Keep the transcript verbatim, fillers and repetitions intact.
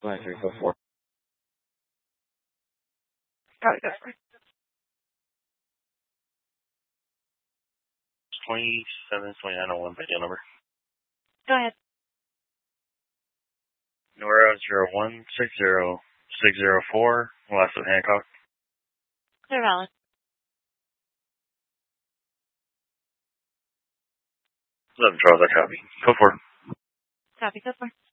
Nine three four four. Got it, go for it. twenty-seven twenty-nine oh one, video number. Go ahead. Nora zero one six zero six zero four, west of Hancock. Clear valid. eleven Charles, I copy. Go for it. Copy, go for it.